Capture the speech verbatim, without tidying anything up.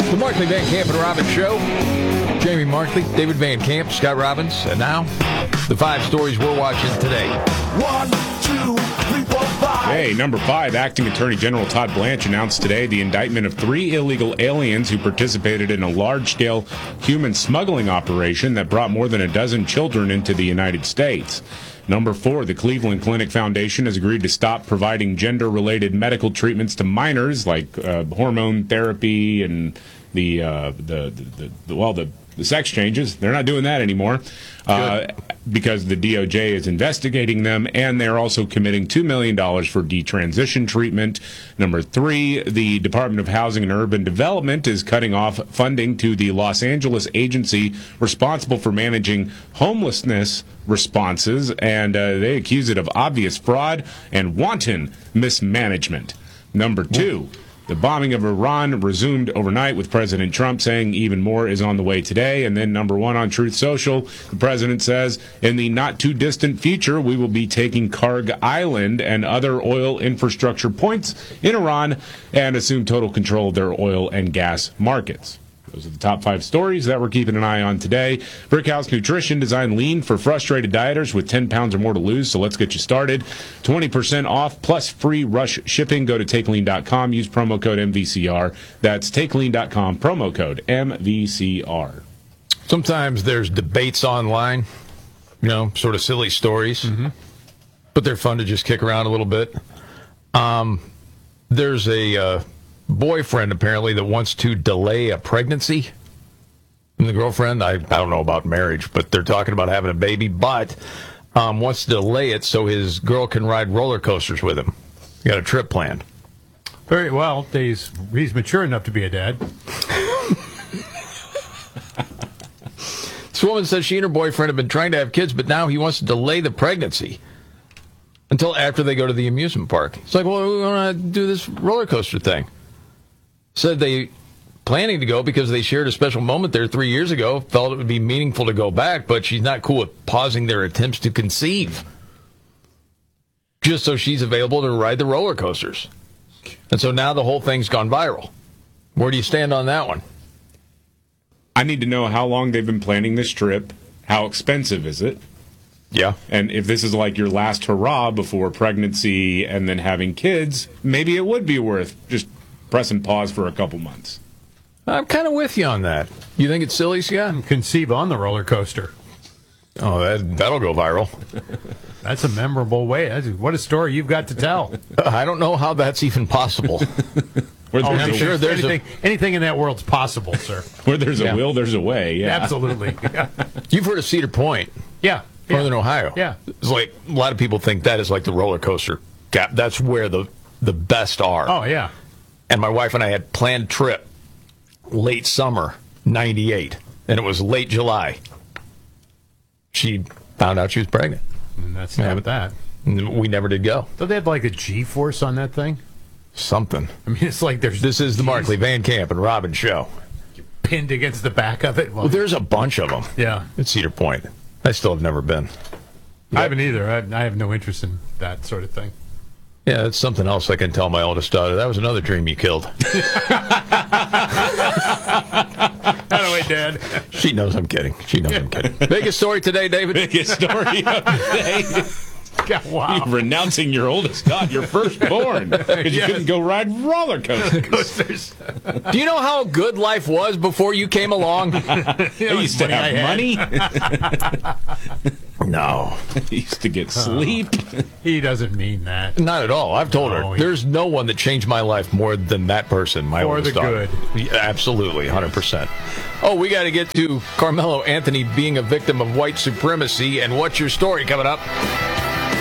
The Markley, Van Camp, and Robbins Show. Jamie Markley, David Van Camp, Scott Robbins, and now the five stories we're watching today. One, two, three, four, five. Hey, number five, Acting Attorney General Todd Blanche announced today the indictment of three illegal aliens who participated in a large-scale human smuggling operation that brought more than a dozen children into the United States. Number four, the Cleveland Clinic Foundation has agreed to stop providing gender-related medical treatments to minors, like uh, hormone therapy and the, uh, the, the, the, well, the, the sex changes. They're not doing that anymore uh, because the D O J is investigating them, and they're also committing two million dollars for detransition treatment. Number three, the Department of Housing and Urban Development is cutting off funding to the Los Angeles agency responsible for managing homelessness responses, and uh, they accuse it of obvious fraud and wanton mismanagement. Number two, the bombing of Iran resumed overnight, with President Trump saying even more is on the way today. And then number one on Truth Social, the president says, in the not-too-distant future, we will be taking Karg Island and other oil infrastructure points in Iran and assume total control of their oil and gas markets. Those are the top five stories that we're keeping an eye on today. Brickhouse Nutrition designed lean for frustrated dieters with ten pounds or more to lose, so let's get you started. twenty percent off plus free rush shipping. Go to take lean dot com. Use promo code M V C R. That's take lean dot com, promo code M V C R. Sometimes there's debates online, you know, sort of silly stories, mm-hmm. but they're fun to just kick around a little bit. Um, there's a... Uh, boyfriend apparently that wants to delay a pregnancy. And the girlfriend, I, I don't know about marriage, but they're talking about having a baby, but um, wants to delay it so his girl can ride roller coasters with him. He got a trip planned. Very well. He's, he's mature enough to be a dad. This woman says she and her boyfriend have been trying to have kids, but now he wants to delay the pregnancy until after they go to the amusement park. It's like, well, we want to do this roller coaster thing. Said they planning to go because they shared a special moment there three years ago, felt it would be meaningful to go back, but she's not cool with pausing their attempts to conceive just so she's available to ride the roller coasters. And so now the whole thing's gone viral. Where do you stand on that one? I need to know how long they've been planning this trip. How expensive is it? Yeah. And if this is like your last hurrah before pregnancy and then having kids, maybe it would be worth just pressing pause for a couple months. I'm kind of with you on that. You think it's silly, Scott? Conceive on the roller coaster. Oh, that, that'll go viral. That's a memorable way. That's, what a story you've got to tell. I don't know how that's even possible. Where oh, there's I'm a, sure there's anything, a, anything in that world's possible, sir. Where there's a yeah. will, there's a way. Yeah, absolutely. Yeah. You've heard of Cedar Point, yeah, Northern yeah. Ohio. Yeah, it's like a lot of people think that is like the roller coaster gap. That's where the the best are. Oh yeah. And my wife and I had planned a trip late summer ninety-eight, and it was late July. She found out she was pregnant. And that's not that. We never did go. So they had like a G-force on that thing? Something. I mean, it's like there's... This is the Markley, Van Camp, and Robbins Show. Pinned against the back of it. Well, well, there's a bunch of them. Yeah. At Cedar Point. I still have never been. I haven't either. I, I have no interest in that sort of thing. Yeah, that's something else I can tell my oldest daughter. That was another dream you killed. Anyway, Dad. She knows I'm kidding. She knows I'm kidding. Biggest story today, David? Biggest story of the day. God, wow. You're renouncing your oldest daughter, your firstborn, because you Yes. couldn't go ride roller coasters. Do you know how good life was before you came along? I used to have money. No. I used to get sleep. He doesn't mean that. Not at all. I've told No, her. he- There's no one that changed my life more than that person, my For oldest the daughter. good. Yeah, absolutely, one hundred percent. Oh, we got to get to Carmelo Anthony being a victim of white supremacy, and what's your story coming up?